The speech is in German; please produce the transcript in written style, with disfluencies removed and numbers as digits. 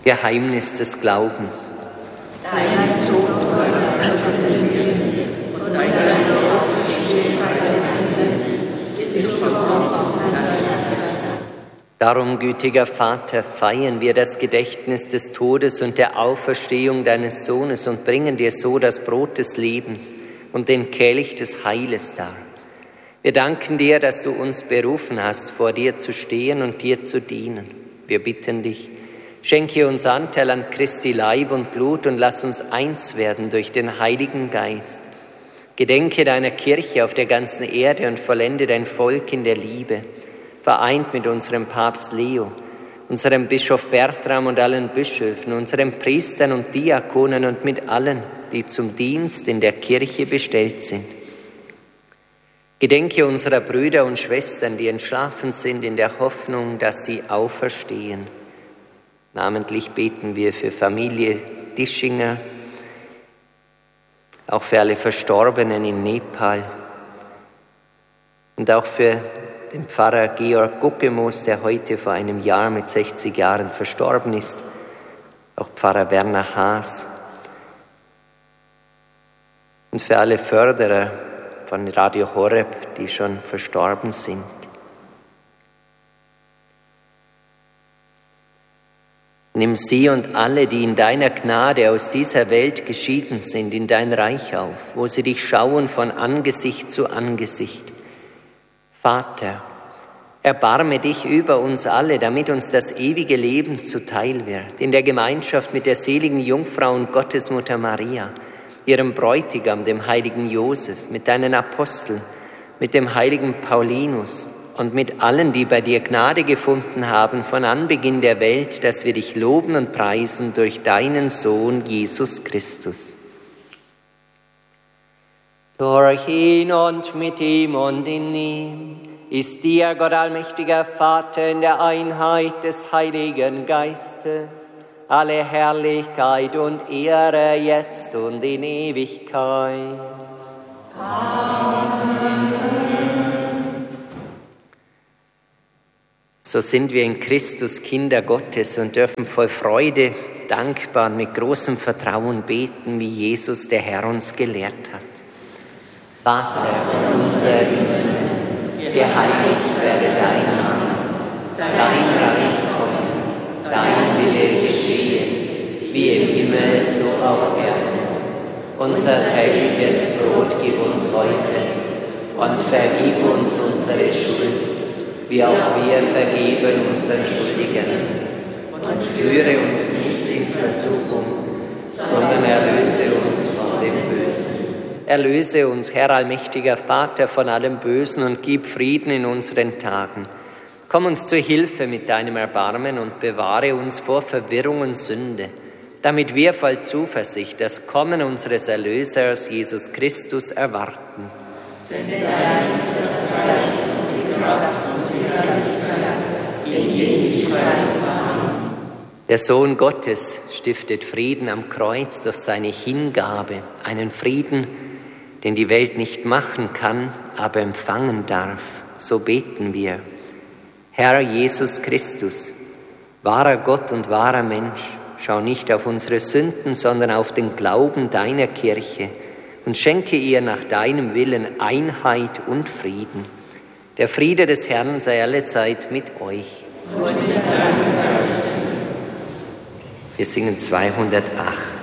Geheimnis des Glaubens. Dein Tod verkünden wir und deine Auferstehung preisen bis zum Darum, gütiger Vater, feiern wir das Gedächtnis des Todes und der Auferstehung deines Sohnes und bringen dir so das Brot des Lebens und den Kelch des Heiles dar. Wir danken dir, dass du uns berufen hast, vor dir zu stehen und dir zu dienen. Wir bitten dich, schenke uns Anteil an Christi Leib und Blut und lass uns eins werden durch den Heiligen Geist. Gedenke deiner Kirche auf der ganzen Erde und vollende dein Volk in der Liebe, vereint mit unserem Papst Leo, unserem Bischof Bertram und allen Bischöfen, unseren Priestern und Diakonen und mit allen, die zum Dienst in der Kirche bestellt sind. Gedenke unserer Brüder und Schwestern, die entschlafen sind, in der Hoffnung, dass sie auferstehen. Namentlich beten wir für Familie Dischinger, auch für alle Verstorbenen in Nepal und auch für den Pfarrer Georg Guckemoos, der heute vor einem Jahr mit 60 Jahren verstorben ist, auch Pfarrer Werner Haas und für alle Förderer von Radio Horeb, die schon verstorben sind. Nimm sie und alle, die in deiner Gnade aus dieser Welt geschieden sind, in dein Reich auf, wo sie dich schauen von Angesicht zu Angesicht. Vater, erbarme dich über uns alle, damit uns das ewige Leben zuteil wird, in der Gemeinschaft mit der seligen Jungfrau und Gottesmutter Maria, ihrem Bräutigam, dem heiligen Josef, mit deinen Aposteln, mit dem heiligen Paulinus und mit allen, die bei dir Gnade gefunden haben, von Anbeginn der Welt, dass wir dich loben und preisen durch deinen Sohn Jesus Christus. Durch ihn und mit ihm und in ihm ist dir, Gott allmächtiger Vater, in der Einheit des Heiligen Geistes, alle Herrlichkeit und Ehre jetzt und in Ewigkeit. Amen. So sind wir in Christus Kinder Gottes und dürfen voll Freude, dankbar und mit großem Vertrauen beten, wie Jesus, der Herr, uns gelehrt hat. Vater unser im Himmel, geheiligt werde dein Name, dein Reich komme, dein Wille geschehe, wie im Himmel so auf Erden. Unser tägliches Brot gib uns heute und vergib uns unsere Schuld, wie auch wir vergeben unseren Schuldigern. Und führe uns nicht in Versuchung, sondern erlöse uns von dem Bösen. Erlöse uns, Herr allmächtiger Vater, von allem Bösen und gib Frieden in unseren Tagen. Komm uns zur Hilfe mit deinem Erbarmen und bewahre uns vor Verwirrung und Sünde, damit wir voll Zuversicht das Kommen unseres Erlösers, Jesus Christus, erwarten. Denn dein ist das Reich und die Kraft und die Herrlichkeit in Ewigkeit. Amen. Der Sohn Gottes stiftet Frieden am Kreuz durch seine Hingabe, einen Frieden, den die Welt nicht machen kann, aber empfangen darf. So beten wir. Herr Jesus Christus, wahrer Gott und wahrer Mensch, schau nicht auf unsere Sünden, sondern auf den Glauben deiner Kirche und schenke ihr nach deinem Willen Einheit und Frieden. Der Friede des Herrn sei allezeit mit euch. Und mit deinem Geist. Wir singen 208.